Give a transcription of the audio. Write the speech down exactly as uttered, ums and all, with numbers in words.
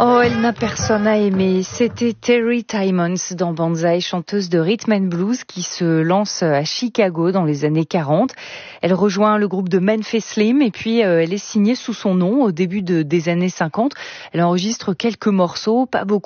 Oh, elle n'a personne à aimer. C'était Terry Timmons dans Banzai, chanteuse de rhythm and blues qui se lance à Chicago dans les années quarante. Elle rejoint le groupe de Memphis Slim et puis euh, elle est signée sous son nom au début de, des années cinquante. Elle enregistre quelques morceaux, pas beaucoup.